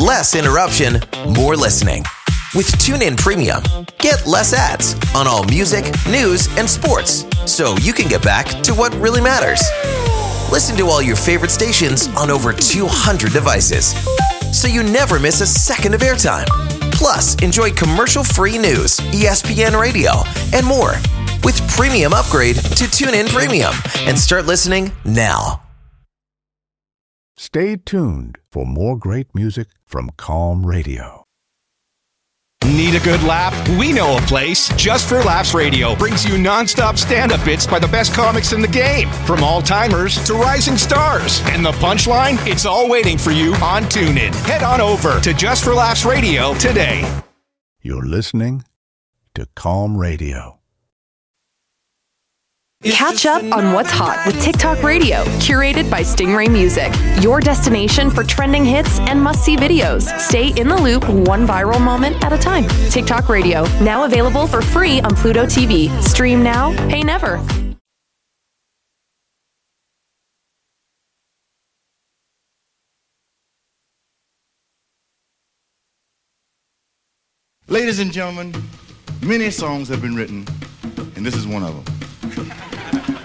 Less interruption, more listening. With TuneIn Premium, get less ads on all music, news, and sports, so you can get back to what really matters. Listen to all your favorite stations on over 200 devices, so you never miss a second of airtime. Plus, enjoy commercial-free news, ESPN Radio, and more with Premium Upgrade to TuneIn Premium and start listening now. Stay tuned for more great music from Calm Radio. Need a good laugh? We know a place. Just for Laughs Radio brings you non-stop stand-up bits by the best comics in the game, from all-timers to rising stars. And the punchline? It's all waiting for you on TuneIn. Head on over to Just for Laughs Radio today. You're listening to Calm Radio. Catch up on what's hot with TikTok Radio, curated by Stingray Music. Your destination for trending hits and must-see videos. Stay in the loop, one viral moment at a time. TikTok Radio, now available for free on Pluto TV. Stream now, pay never. Ladies and gentlemen, many songs have been written, and this is one of them.